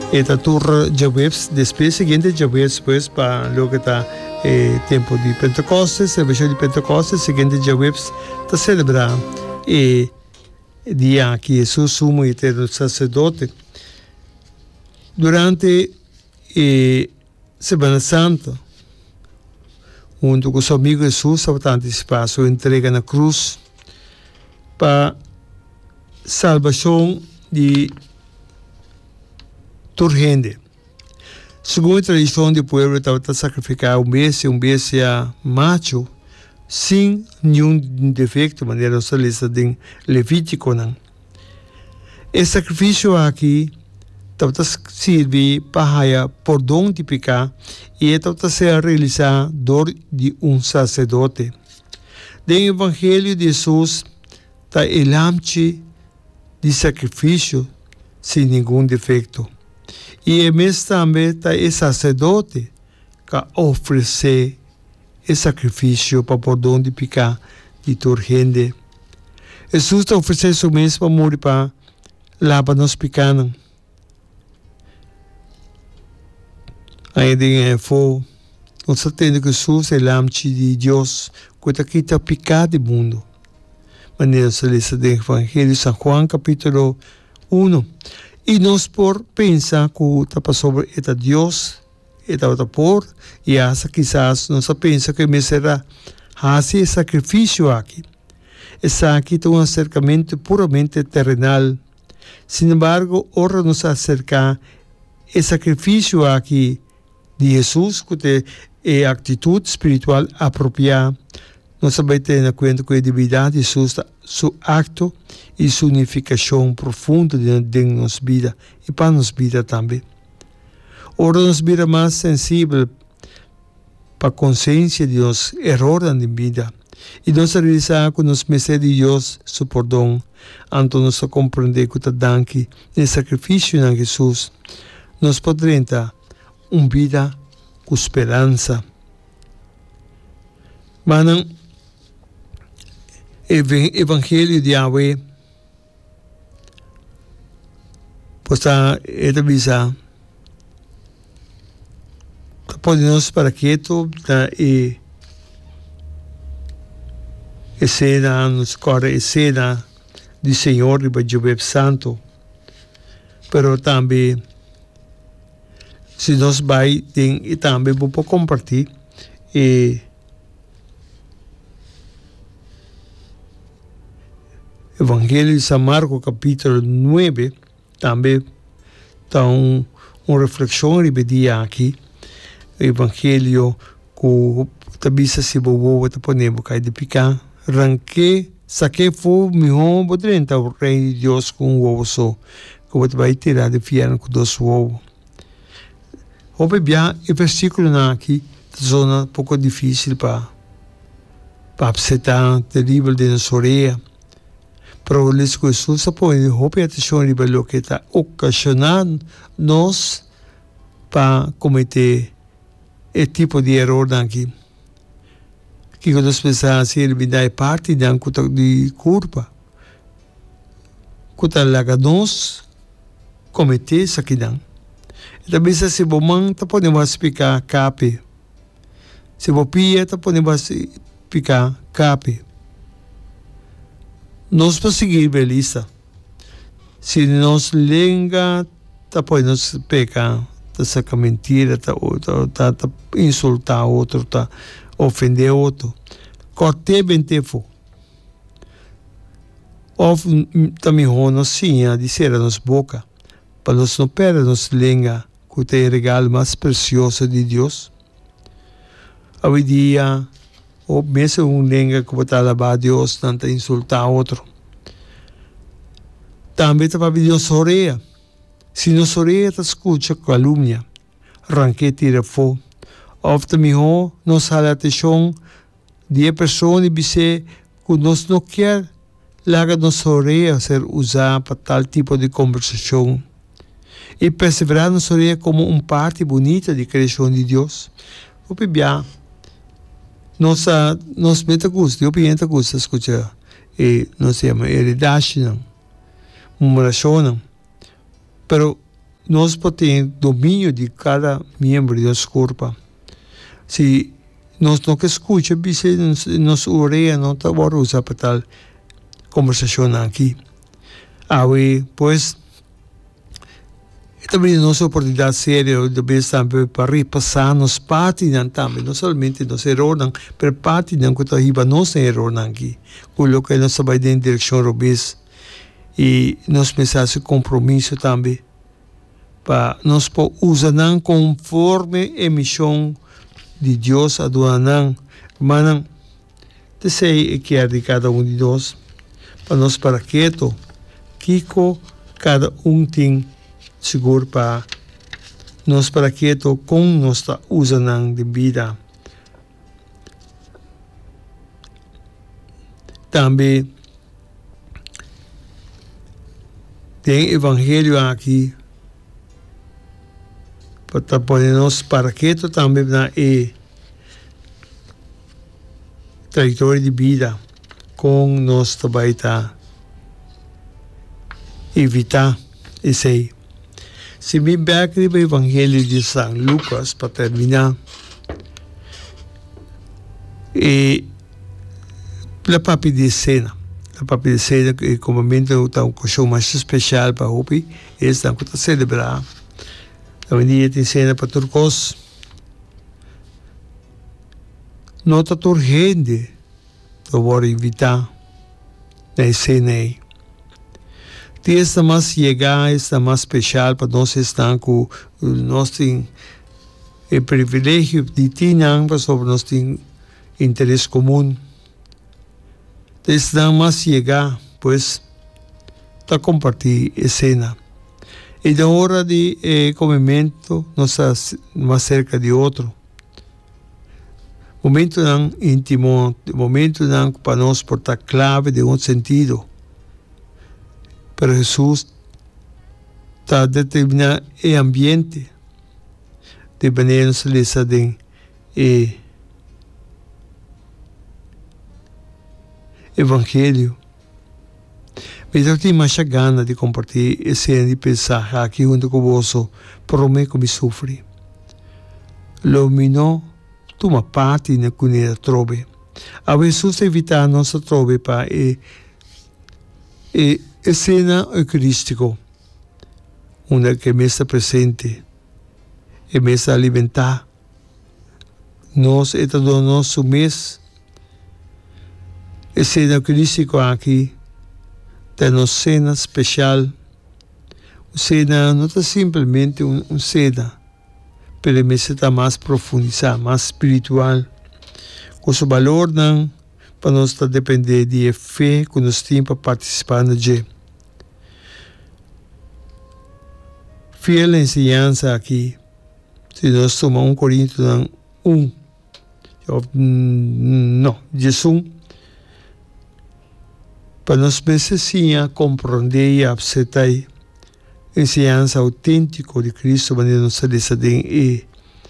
Esta tour Jawebs, después siguiente Jawebs, pues, para lo que está tiempo de Pentecostes, celebración de Pentecostes, siguiente Jawebs, está celebrar día que Jesús sumo y eterno sacerdote. Durante Semana Santa, junto con su amigo Jesús, va a anticipar su entrega en la cruz para salvación de toda gente. Según la tradición del pueblo, estaba a sacrificar un bestia macho, sin ningún defecto, de manera no se lista de Levítico. El sacrificio aquí sirve para perdón de pecado y esto se realiza de un sacerdote. En el Evangelio de Jesús está el amche de sacrificio sin ningún defecto. Y en mes también está el sacerdote que ofrece el sacrificio para perdón de pecado de toda gente. Jesús está ofreciendo su mismo amor para lavar los pecados. Ainda em fogo, nós sabemos que Jesus é o amche de Deus, que quita o pecado do mundo. Maneira se lê do Evangelho de São João, capítulo 1. E nós por pensar que está sobre este Deus, este por, e essa quizás nós pensa que me será fazer sacrifício aqui. Essa aqui tem um acercamento puramente terrenal. Sin embargo, ora nos acercar o sacrifício aqui de Jesus, que é a atitude espiritual apropriada. Nós também temos em conta que a divindade de Jesus, seu acto e sua unificação profunda de nossa vida e para nossa vida também. Ora, nossa vida mais sensível para a consciência de Deus, erro na vida. E nós realizar com nos mercê de Deus, seu perdão, então nós compreender que o danque no sacrifício de Jesus, nós podemos ter uma vida com esperança. Mas o Evangelho de Yahweh está visa podemos para quieto e cena nos corre cena do Senhor e do Santo, pero também se nós vai e também vou compartilhar Evangelho de São Marcos capítulo 9 também está uma reflexão repetia aqui. Evangelho que também se bobo está ponendo cai de picar ranque saque fo melhor podrenta o rei de Deus com o ovo só que você vai tirar de fiar com dois ovos. Hoje bem o versículo aqui zona pouco difícil para aceitar terrível de nossa orelha. Pero les Jesus pode hope atenção riba lo que está ocasionando nós para cometer esse tipo de erro aqui. Que quando nós pensamos ele me dá parte de culpa, que está lá que nós cometer isso aqui não. E também se você man tá podendo explicar cape, se você pia tá podendo explicar cape. Nós para seguir beleza. Se nós lenga, tá podemos pecar, tá sacar mentira, tá insultar outro, tá ofender outro. Corte bem tempo. Of também nós sim a dizer a nossa boca, para nós não perder nossa lenga, que é o regalo mais precioso de Deus. Hoje dia ou mesmo um lenga que vai alabar a Deus, tanto insultar outro. Também está para pedir nossa orelha. Se nossa orelha está escuta calúnia, ranque tira fogo. Ou também nós fala atenção de pessoas que dizem que nós não quer larga nossa orelha ser usada para tal tipo de conversação. E perseverar nossa orelha como uma parte bonita de criação de Deus. O bem. Nós meta gosto, eu penso gosto escutar e nós chama heredade não, muração não, pero nós podemos ter domínio de cada membro do nosso corpo. Se nós não escutamos, se nossa orelha não está usada para tal conversação aqui. Pois, também a nossa oportunidade séria de vez também para repassar nos pátinas também, não somente nos erros, mas pátinas que está nos erros aqui. Colocar nós vai em direção robês e nós pensamos compromisso também para nós usar conforme a missão de Deus a doar. Mas te sei que é de cada de nós para nós para quieto, Kiko cada tem seguro para nós para quieto com nós usando de vida. Também tem evangelho aqui para pôr nós para quieto também na trajetória de vida com nós também evitar esse aí. Se me back o Evangelho de São Lucas para terminar, e a papi de cena que como momento está um show mais especial para o pai, eles estão a celebrar. Também tem cena para turcos. Não está urgente para invitar na cena aí. Esta mais chegar, esta mais especial para nós estar com nós tem o privilégio de ter sobre nós tem interesse comum. Esta mais chegar, pois, está compartilhar a cena. E na hora de comimento, nós estamos mais cerca de outro. Momento não íntimo, momento não para nós portar clave de um sentido. Pero Jesus está determinando o ambiente de maneira que eles sabem evangelho. Mas eu tenho mais gana de compartilhar esse de pensar aqui junto com você, por mim como sofre. Lo mino toma parte na cunha trobe. A Jesus evitar nossa trobe para a cena eucarística, onde que me está presente e me está alimentar. Nós estamos nosso mês. A cena eucarística aqui tem uma cena especial. A cena não é simplesmente uma cena, mas me está mais profundizada, mais espiritual. Com o valor não para nós depender de fé que nós temos para participar no dia. Fiel ensinança aqui, se nós tomamos 1 Coríntios 1, não, Jesus, para nós precisamos compreender e aceitar a ensinança autêntica de Cristo, mas nós decidimos e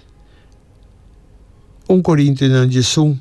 1 Coríntios Jesus,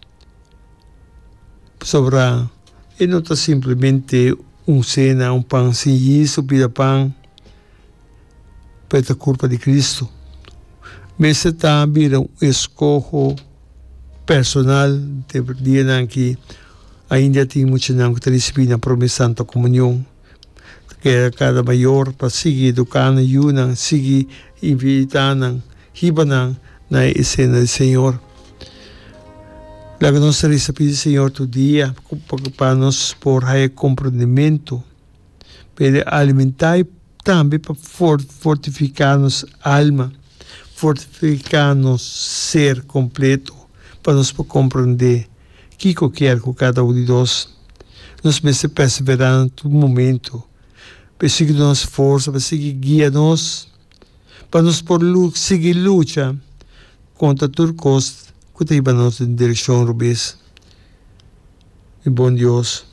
sobre e não está simplesmente cena, pão sem isso, pida pão, para a culpa de Cristo. Mas está vira escolho personal de dia que ainda tem muito não que receber na promessa Santa Comunhão, que é cada maior para seguir educando, ayunando, seguir invitando, ribando na cena do Senhor. La que nós recebemos, Senhor, todo dia, para nós por compreendimento, para alimentar e também para fortificar nossa alma, fortificar nosso ser completo, para nós compreender o que quer com cada um de nós. Nós precisamos perseverar em todo momento, para seguir nossa força, para seguir guiar-nos, para nós seguir luta contra tudo custo. Que te nós em direção rubês. E bom Deus,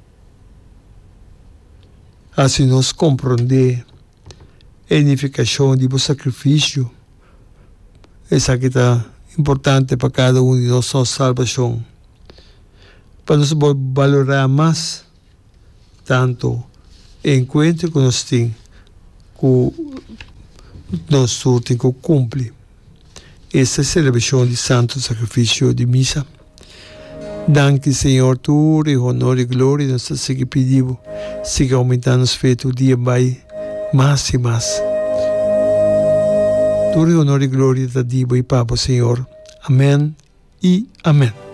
assim nós compreender a unificação de sacrifício, essa que está importante para cada um de nós, nossa salvação, para nós valorar mais tanto o encontro que nós temos com nós temos que cumprir. Essa celebração de santo sacrifício de missa. Danke, Senhor, tu, honor e glória, nós seguimos pedindo, siga aumentando os feitos dia by mais e mais. Tu, honor e glória, da Diva e Papa, Senhor. Amém e amém.